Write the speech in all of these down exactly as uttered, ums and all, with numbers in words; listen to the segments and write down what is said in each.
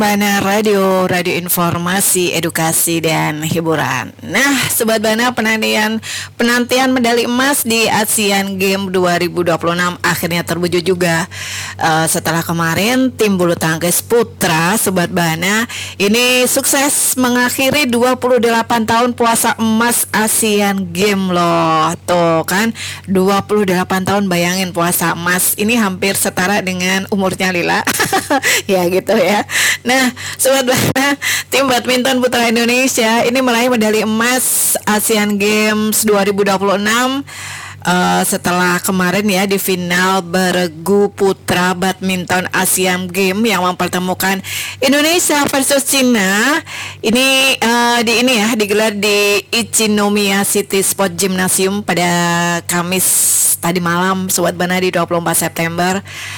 Bana Radio, radio informasi, edukasi, dan hiburan. Nah, Sobat Bana, penantian penantian medali emas di Asian Games dua ribu dua puluh enam akhirnya terwujud juga. Uh, setelah kemarin tim bulu tangkis putra Sobat Bana ini sukses mengakhiri dua puluh delapan tahun puasa emas Asian Games loh. Tuh kan, dua puluh delapan tahun, bayangin puasa emas. Ini hampir setara dengan umurnya Lila. Ya gitu ya. Nah, Sobat Bana, tim badminton putra Indonesia ini meraih medali emas Asian Games dua ribu dua puluh enam uh, setelah kemarin ya di final bergu putra badminton Asian Games yang mempertemukan Indonesia versus Cina. Ini uh, di ini ya digelar di Ichinomiya City Sport Gymnasium pada Kamis tadi malam, Sobat Bana, di dua puluh empat September.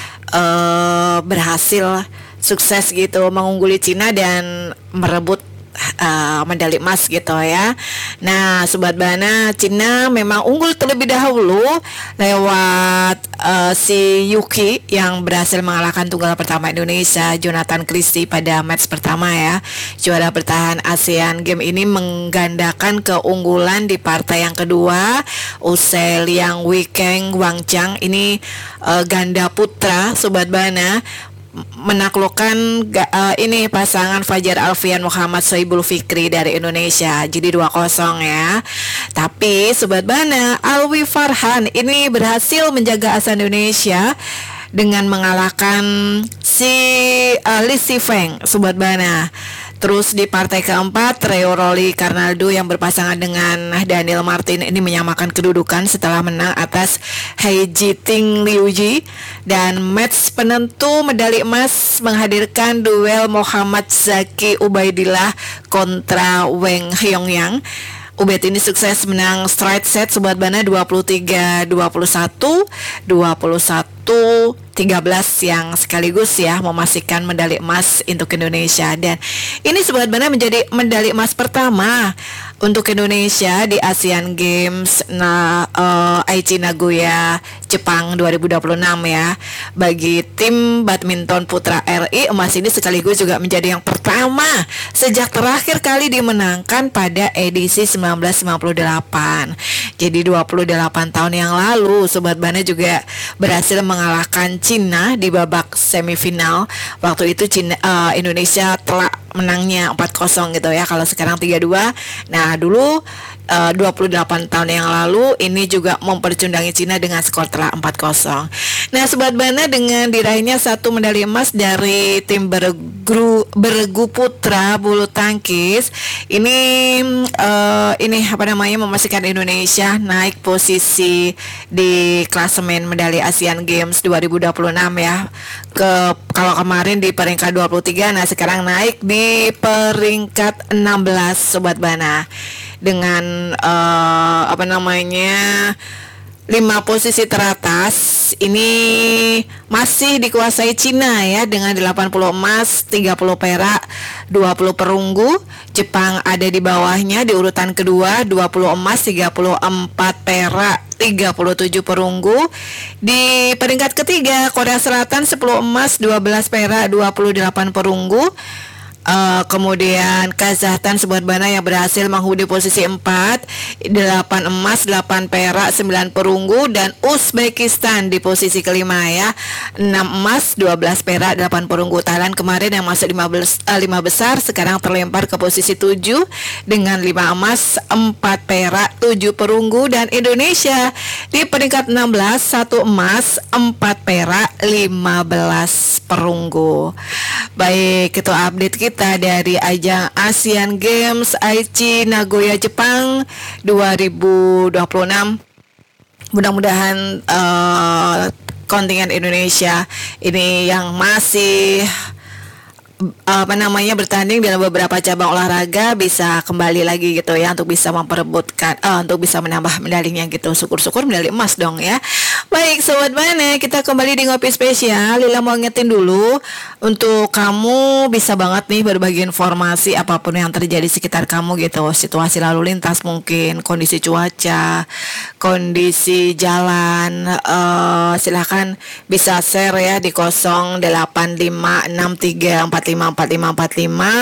Uh, berhasil sukses gitu mengungguli Cina dan merebut uh, medali emas gitu ya. Nah, Sobat Bana, Cina memang unggul terlebih dahulu lewat uh, si Yuki yang berhasil mengalahkan tunggal pertama Indonesia, Jonathan Christie, pada match pertama ya. Juara bertahan ASEAN Games ini menggandakan keunggulan di partai yang kedua usai Liang Weikeng Wang Chang ini uh, ganda putra, Sobat Bana, menaklukkan uh, ini pasangan Fajar Alfian Muhammad Sohibul Fikri dari Indonesia, jadi dua kosong ya. Tapi Sobat Bana, Alwi Farhan ini berhasil menjaga asa Indonesia dengan mengalahkan si uh, Li Sifeng, Sobat Bana. Terus di partai keempat, Reo Rolly Karnaldo yang berpasangan dengan Daniel Martin ini menyamakan kedudukan setelah menang atas Hei Jiting Liuji. Dan match penentu medali emas menghadirkan duel Muhammad Zaki Ubaidillah kontra Weng Hyongyang. Ubed ini sukses menang straight set, Sobat Bana, dua puluh tiga dua puluh satu, dua puluh satu tiga belas yang sekaligus ya memastikan medali emas untuk Indonesia. Dan ini Sobat Bana menjadi medali emas pertama untuk Indonesia di Asian Games nah, uh, Aichi Nagoya Jepang dua ribu dua puluh enam ya. Bagi tim badminton putra R I, emas ini sekaligus juga menjadi yang pertama sejak terakhir kali dimenangkan pada edisi sembilan belas sembilan puluh delapan. Jadi dua puluh delapan tahun yang lalu Sobat Bana juga berhasil mengalahkan Cina di babak semifinal. Waktu itu Cina, uh, Indonesia telah menangnya empat kosong gitu ya. Kalau sekarang tiga dua. Nah, dulu uh, dua puluh delapan tahun yang lalu ini juga mempercundangi Cina dengan skor telak empat kosong. Nah, Sobat Bana, dengan diraihnya satu medali emas dari tim bergu, bergu putra bulu tangkis ini uh, ini apa namanya memastikan Indonesia naik posisi di klasemen medali Asian Games dua ribu dua puluh enam ya. Ke kalau kemarin di peringkat dua puluh tiga, nah sekarang naik di peringkat enam belas, Sobat Bana, dengan uh, apa namanya lima posisi teratas ini masih dikuasai Cina ya dengan delapan puluh emas, tiga puluh perak, dua puluh perunggu. Jepang ada di bawahnya di urutan kedua, dua puluh emas, tiga puluh empat perak, tiga puluh tujuh perunggu. Di peringkat ketiga, Korea Selatan sepuluh emas, dua belas perak, dua puluh delapan perunggu. Uh, kemudian Kazakhstan, Sobat Bana, yang berhasil menghuni posisi empat, delapan emas, delapan perak, sembilan perunggu. Dan Uzbekistan di posisi kelima ya, enam emas, dua belas perak, delapan perunggu. Thailand kemarin yang masuk lima belas, uh, lima besar sekarang terlempar ke posisi tujuh dengan lima emas, empat perak, tujuh perunggu. Dan Indonesia di peringkat enam belas, satu emas, empat perak, lima belas perunggu. Baik, itu update kita kita dari ajang Asian Games Aichi Nagoya Jepang dua ribu dua puluh enam. Mudah-mudahan uh, kontingen Indonesia ini yang masih apa namanya bertanding dalam beberapa cabang olahraga bisa kembali lagi gitu ya, untuk bisa memperebutkan uh, untuk bisa menambah medalinya gitu. Syukur-syukur medali emas dong ya. Baik Sobat Bana, kita kembali di Ngopi Spesial. Lila mau ngetin dulu untuk kamu bisa banget nih berbagi informasi apapun yang terjadi sekitar kamu gitu. Situasi lalu lintas mungkin, kondisi cuaca, kondisi jalan, uh, silahkan bisa share ya di nol delapan lima enam tiga empat empat lima empat lima empat lima.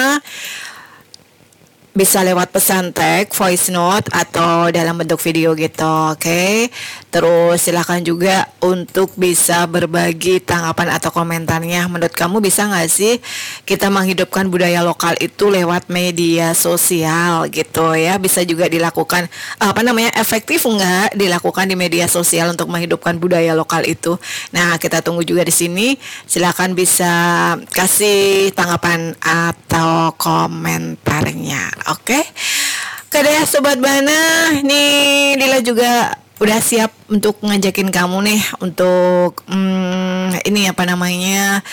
Bisa lewat pesan teks, voice note, atau dalam bentuk video gitu, oke okay? Terus silahkan juga untuk bisa berbagi tanggapan atau komentarnya. Menurut kamu bisa nggak sih kita menghidupkan budaya lokal itu lewat media sosial gitu ya? Bisa juga dilakukan, apa namanya, efektif nggak dilakukan di media sosial untuk menghidupkan budaya lokal itu? Nah, kita tunggu juga di sini. Silahkan bisa kasih tanggapan atau komentarnya. Oke, okay. Oke deh Sobat Bana, nih Lila juga udah siap untuk ngajakin kamu nih untuk hmm, ini apa namanya,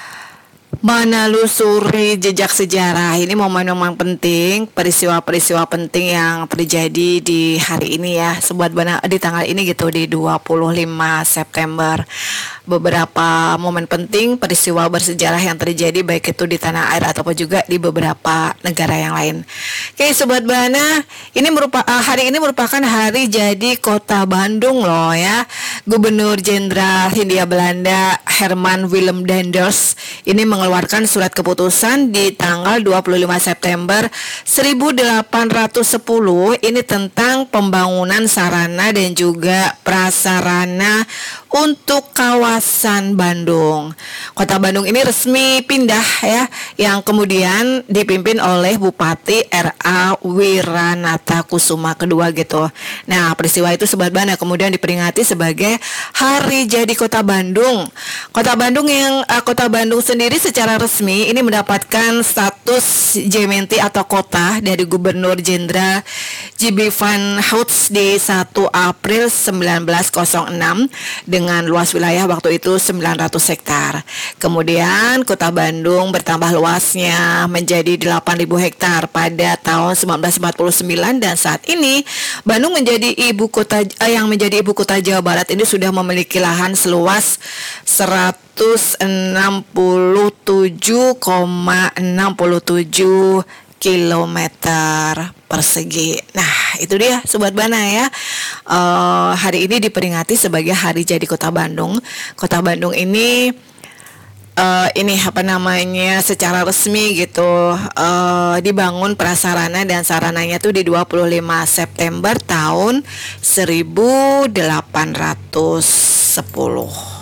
menelusuri jejak sejarah. Ini momen-momen penting, peristiwa-peristiwa penting yang terjadi di hari ini ya Sobat Bana, di tanggal ini gitu, di dua puluh lima September. Beberapa momen penting, peristiwa bersejarah yang terjadi baik itu di tanah air ataupun juga di beberapa negara yang lain. Oke Sobat Bana, ini merupakan hari ini merupakan hari jadi Kota Bandung loh ya. Gubernur Jenderal Hindia Belanda Herman Willem Daenders ini mengeluarkan surat keputusan di tanggal dua puluh lima September seribu delapan ratus sepuluh ini tentang pembangunan sarana dan juga prasarana untuk kawasan Bandung. Kota Bandung ini resmi pindah ya, yang kemudian dipimpin oleh Bupati R A Wiranata Kusuma kedua gitu. Nah, peristiwa itu Sobat Bana kemudian diperingati sebagai Hari Jadi Kota Bandung. Kota Bandung yang uh, Kota Bandung sendiri secara resmi ini mendapatkan status Gemeente atau kota dari Gubernur Jenderal J B Van Houts di satu April seribu sembilan ratus enam dengan luas wilayah waktu itu sembilan ratus hektar. Kemudian Kota Bandung bertambah luasnya menjadi delapan ribu hektar pada tahun seribu sembilan ratus empat puluh sembilan, dan saat ini Bandung menjadi ibu kota eh, yang menjadi ibu kota Jawa Barat ini sudah memiliki lahan seluas seratus enam puluh tujuh koma enam tujuh kilometer persegi. Nah, itu dia Sobat Bana ya. Uh, hari ini diperingati sebagai Hari Jadi Kota Bandung. Kota Bandung ini uh, ini apa namanya, secara resmi gitu uh, dibangun prasarana dan sarananya tuh di dua puluh lima September tahun seribu delapan ratus sepuluh.